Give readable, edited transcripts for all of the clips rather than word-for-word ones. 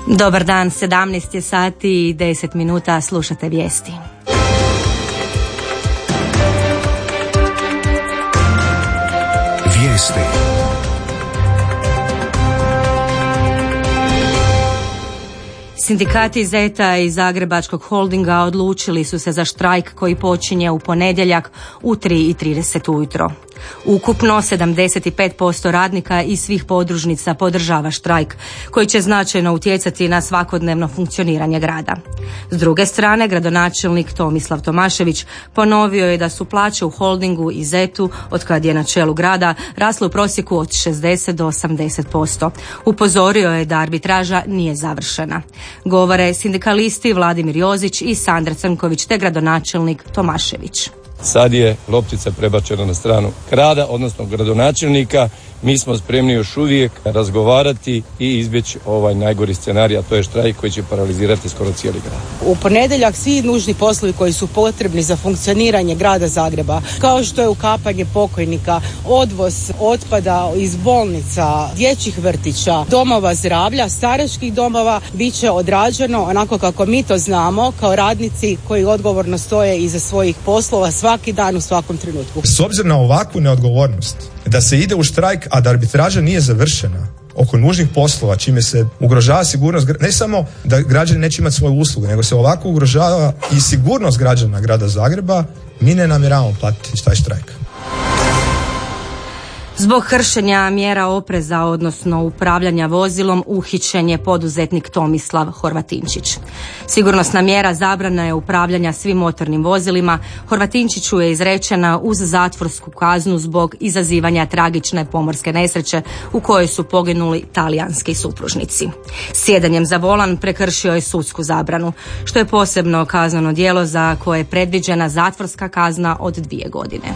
Dobar dan, 17 je sati i 10 minuta, slušate vijesti. Vijesti. Sindikati Zeta i Zagrebačkog holdinga odlučili su se za štrajk koji počinje u ponedjeljak u 3:30 ujutro. Ukupno 75% radnika i svih podružnica podržava štrajk, koji će značajno utjecati na svakodnevno funkcioniranje grada. S druge strane, gradonačelnik Tomislav Tomašević ponovio je da su plaće u holdingu i Zetu, otkad je na čelu grada, rasle u prosjeku od 60 do 80%. Upozorio je da arbitraža nije završena. Govore sindikalisti Vladimir Jozić i Sandra Crnković te gradonačelnik Tomašević. Sad je loptica prebačena na stranu grada, odnosno gradonačelnika. Mi smo spremni još uvijek razgovarati i izbjeći ovaj najgori scenarij, a to je štrajk koji će paralizirati skoro cijeli grad. U ponedjeljak svi nužni poslovi koji su potrebni za funkcioniranje grada Zagreba, kao što je ukapanje pokojnika, odvoz otpada iz bolnica, dječjih vrtića, domova zdravlja, staračkih domova, bit će odrađeno onako kako mi to znamo, kao radnici koji odgovorno stoje iza svojih poslova svaki dan u svakom trenutku. S obzirom na ovakvu neodgovornost, da se ide u štrajk, a da arbitraža nije završena oko nužnih poslova, čime se ugrožava sigurnost, ne samo da građani neće imati svoju uslugu, nego se ovako ugrožava i sigurnost građana grada Zagreba, mi ne namjeravamo platiti taj štrajk. Zbog kršenja mjera opreza, odnosno upravljanja vozilom, uhićen je poduzetnik Tomislav Horvatinčić. Sigurnosna mjera zabrana je upravljanja svim motornim vozilima. Horvatinčiću je izrečena uz zatvorsku kaznu zbog izazivanja tragične pomorske nesreće u kojoj su poginuli talijanski supružnici. Sjedanjem za volan prekršio je sudsku zabranu, što je posebno kazneno djelo za koje je predviđena zatvorska kazna od 2 godine.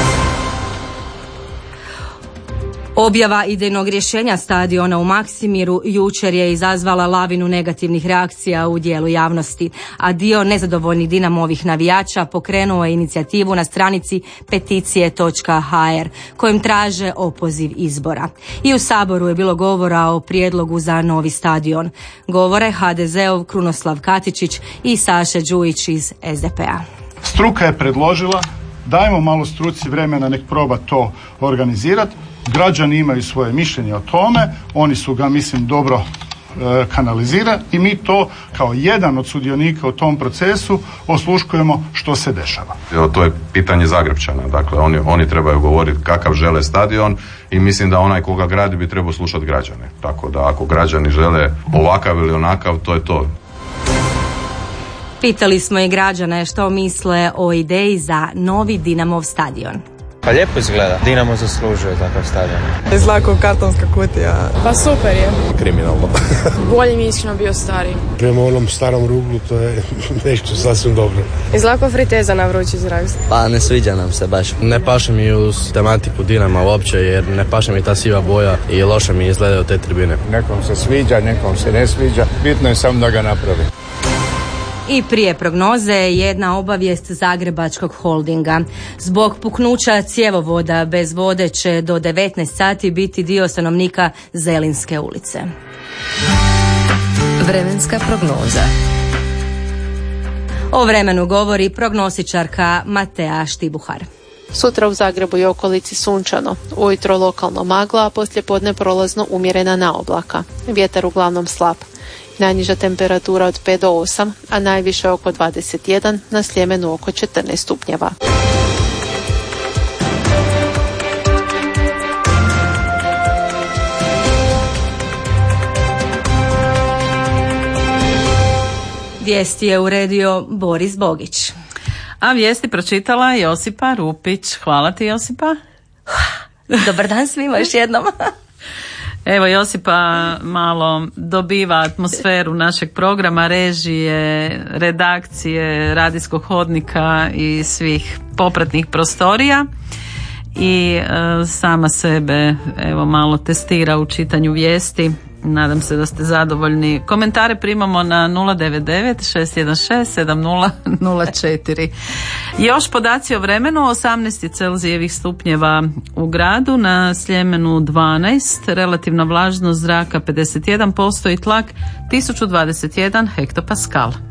Objava idejnog rješenja stadiona u Maksimiru jučer je izazvala lavinu negativnih reakcija u dijelu javnosti, a dio nezadovoljnih Dinamovih navijača pokrenuo je inicijativu na stranici peticije.hr kojim traže opoziv izbora. I u Saboru je bilo govora o prijedlogu za novi stadion. Govore HDZ-ov Krunoslav Katičić i Saša Đujić iz SDP-a. Struka je predložila, dajmo malo struci vremena, nek proba to organizirati. Građani imaju svoje mišljenje o tome, oni su ga, mislim, dobro kanalizirali i mi to kao jedan od sudionika u tom procesu osluškujemo što se dešava. To je pitanje Zagrepčana, dakle oni trebaju govoriti kakav žele stadion i mislim da onaj koga gradi bi trebao slušati građane. Tako da ako građani žele ovakav ili onakav, to je to. Pitali smo i građane što misle o ideji za novi Dinamov stadion. Pa lijepo izgleda. Dinamo zaslužuje takav stadion. Izgleda kao kartonska kutija. Pa super je. Kriminalno. Bolje mi iskreno bio stari. Prema onom starom ruglu to je nešto sasvim dobro. Izgleda kao friteza na vrući zrak. Pa ne sviđa nam se baš. Ne paše mi uz tematiku Dinama uopće jer ne paše mi ta siva boja i loše mi izgledaju te tribine. Nekom se sviđa, nekom se ne sviđa. Bitno je samo da ga napravi. I prije prognoze jedna obavijest Zagrebačkog holdinga. Zbog puknuća cjevovoda bez vode će do 19 sati biti dio stanovnika Zelinske ulice. Vremenska prognoza. O vremenu govori prognostičarka Matea Štibuhar. Sutra u Zagrebu i okolici sunčano, ujutro lokalno magla, a poslijepodne prolazno umjerena naoblaka. Vjetar uglavnom slab. Najniža temperatura od 5 do 8, a najviše oko 21, na Sljemenu oko 14 stupnjeva. Vijesti je uredio Boris Bogić. A vijesti pročitala Josipa Rupić. Hvala ti, Josipa. Dobar dan svima još jednom. Evo, Josipa malo dobiva atmosferu našeg programa, režije, redakcije, radijskog hodnika i svih popratnih prostorija i sama sebe evo malo testira u čitanju vijesti Nadam se da ste zadovoljni. Komentare primamo na 099 616 7004. Još podaci o vremenu: 18 Celzijevih stupnjeva u gradu, na Sljemenu 12, relativna vlažnost zraka 51% i tlak 1021 hektopaskal.